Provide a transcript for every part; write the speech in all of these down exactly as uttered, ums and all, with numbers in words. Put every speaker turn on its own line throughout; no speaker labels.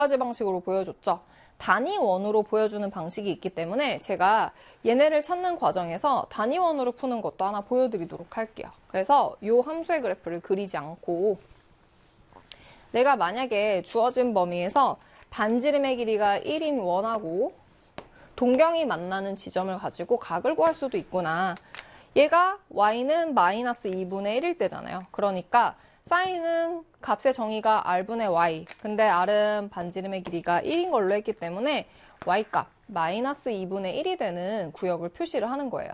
가지 방식으로 보여줬죠. 단위원으로 보여주는 방식이 있기 때문에 제가 얘네를 찾는 과정에서 단위원으로 푸는 것도 하나 보여드리도록 할게요. 그래서 이 함수의 그래프를 그리지 않고 내가 만약에 주어진 범위에서 반지름의 길이가 일인 원하고 동경이 만나는 지점을 가지고 각을 구할 수도 있구나. 얘가 y는 마이너스 이분의 일일 때잖아요. 그러니까 사인은 값의 정의가 r분의 y. 근데 r은 반지름의 길이가 일인 걸로 했기 때문에 y값 마이너스 이분의 일이 되는 구역을 표시를 하는 거예요.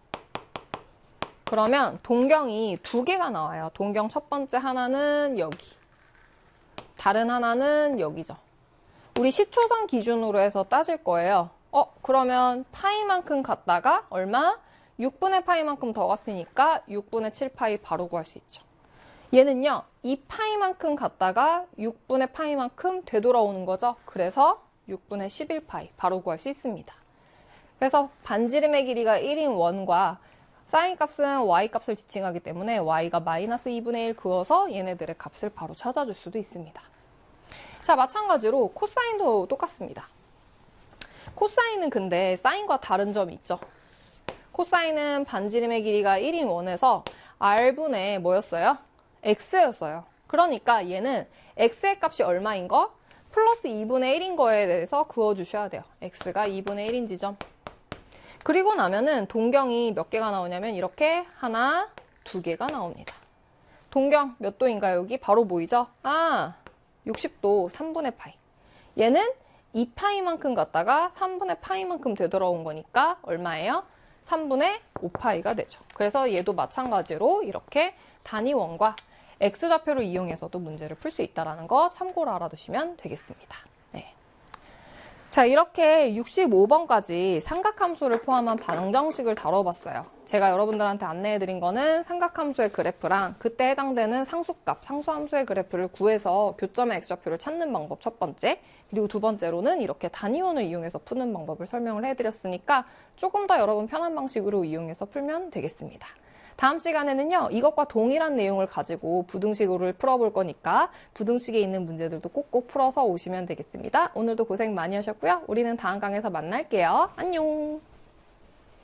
그러면 동경이 두 개가 나와요. 동경 첫 번째 하나는 여기. 다른 하나는 여기죠. 우리 시초선 기준으로 해서 따질 거예요. 어, 그러면 파이만큼 갔다가 얼마? 육분의 파이만큼 더 갔으니까 육분의 칠 파이 바로 구할 수 있죠. 얘는요, 이 파이만큼 갔다가 육분의 파이만큼 되돌아오는 거죠. 그래서 육분의 십일 파이 바로 구할 수 있습니다. 그래서 반지름의 길이가 일인 원과 사인 값은 y 값을 지칭하기 때문에 y가 마이너스 이분의 일 그어서 얘네들의 값을 바로 찾아줄 수도 있습니다. 자, 마찬가지로 코사인도 똑같습니다. 코사인은 근데 사인과 다른 점이 있죠. 코사인은 반지름의 길이가 일인 원에서 r분의 뭐였어요? x였어요. 그러니까 얘는 x의 값이 얼마인 거? 플러스 이분의 일인 거에 대해서 그어주셔야 돼요. x가 이분의 일인 지점. 그리고 나면은 동경이 몇 개가 나오냐면 이렇게 하나, 두 개가 나옵니다. 동경 몇 도인가요? 여기 바로 보이죠? 아, 육십 도 삼분의 파이. 얘는 이 파이만큼 갔다가 삼분의 파이만큼 되돌아온 거니까 얼마예요? 삼분의 오 파이가 되죠. 그래서 얘도 마찬가지로 이렇게 단위원과 x좌표를 이용해서도 문제를 풀 수 있다는 거 참고로 알아두시면 되겠습니다. 네. 자, 이렇게 육십오 번까지 삼각함수를 포함한 방정식을 다뤄봤어요. 제가 여러분들한테 안내해드린 거는 삼각함수의 그래프랑 그때 해당되는 상수값, 상수함수의 그래프를 구해서 교점의 x좌표를 찾는 방법 첫 번째, 그리고 두 번째로는 이렇게 단위원을 이용해서 푸는 방법을 설명을 해드렸으니까 조금 더 여러분 편한 방식으로 이용해서 풀면 되겠습니다. 다음 시간에는요, 이것과 동일한 내용을 가지고 부등식으로 풀어볼 거니까 부등식에 있는 문제들도 꼭꼭 풀어서 오시면 되겠습니다. 오늘도 고생 많이 하셨고요. 우리는 다음 강에서 만날게요. 안녕!